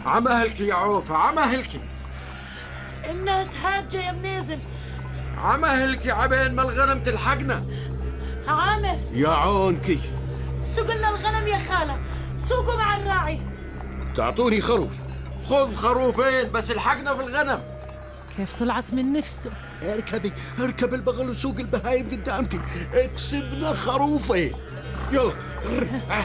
عمهلكي يا عوفة، عمهلكي. الناس هاجة يا منازل. عمهلكي عبين ما الغنم تلحقنا. عامر يا عونكي، سوق لنا الغنم يا خالة، سوقوا مع الراعي. تعطوني خروف. خذ خروفين بس الحقنا في الغنم. كيف طلعت من نفسه؟ اركبي، اركب البغل وسوق البهايم قدامك، اكسبنا خروفين. يلا